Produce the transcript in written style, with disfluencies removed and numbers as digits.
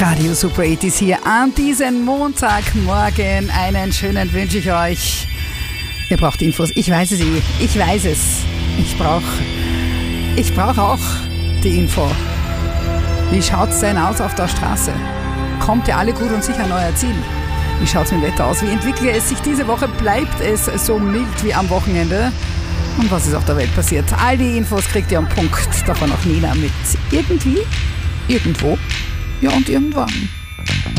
Radio Super 80s hier an diesem Montagmorgen. Einen schönen wünsche ich euch. Ihr braucht Infos. Ich weiß es eh. Ich weiß es. Ich brauch auch die Info. Wie schaut's denn aus auf der Straße? Kommt ihr alle gut und sicher an euer Ziel? Wie schaut's mit dem Wetter aus? Wie entwickelt es sich diese Woche? Bleibt es so mild wie am Wochenende? Und was ist auf der Welt passiert? All die Infos kriegt ihr am Punkt. Davon auch Nina mit irgendwie, irgendwo, ja und irgendwann.